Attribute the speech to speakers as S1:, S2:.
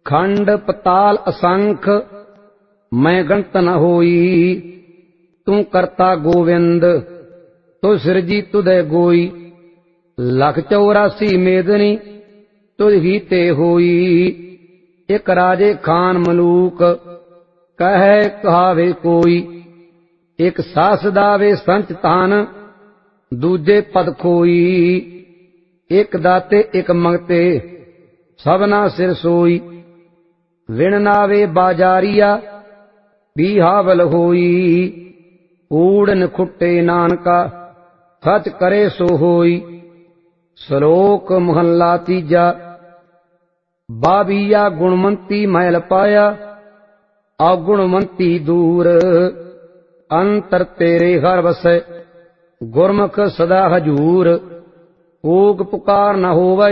S1: खंड पताल असंख मैं गणत न होई। तू करता गोविंद तो सिरजी तुदे गोई। 184 मेदनी तुझ ही ते होई। एक राजे खान मलूक कहे कहावे कोई। एक सास दावे संच तान दूजे पद खोई। एक दाते एक मंगते सबना सिर सोई। विण नावे बाजारिया बिहावल होई। ऊड़न खुट्टे नानका सच करे सो होई। श्लोक महला तीजा। बाबिया गुणवंती मैल पाया अगुणवंती दूर। अंतर तेरे घर बसै गुरमुख सदा हजूर। ओग पुकार न होवै